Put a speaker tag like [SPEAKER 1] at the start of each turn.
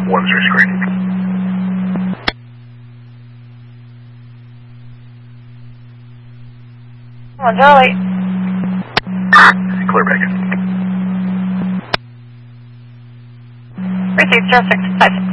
[SPEAKER 1] One's your screen.
[SPEAKER 2] Come on, Charlie.
[SPEAKER 1] Clear back.
[SPEAKER 2] Received 0656.